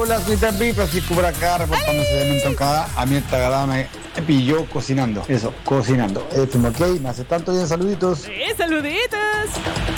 Hola, soy David Francisco por acá, reportándose de Mentoncada. A mí esta gada me pilló cocinando. Eso, cocinando. Ok, me hace tanto bien, saluditos. ¡Saluditos!